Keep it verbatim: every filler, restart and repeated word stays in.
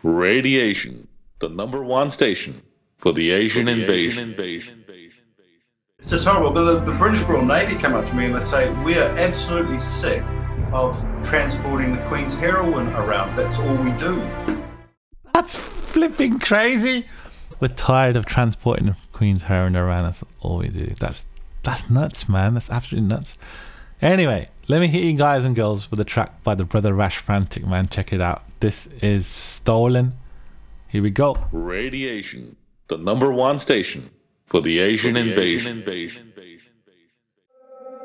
Radiation, the number one station for the Asian, for the invasion. Asian invasion. It's just horrible. But the, the British Royal Navy come up to me and they say, we are absolutely sick of transporting the Queen's heroine around. That's all we do. That's flipping crazy. We're tired of transporting the Queen's heroine around. That's all we do. That's that's nuts, man. That's absolutely nuts. Anyway, let me hit you guys and girls with a track by the Brother Rash Frantic, man. Check it out. This is Stolen. Here we go. Radiation, the number one station for the Asian, for the invasion. Asian invasion.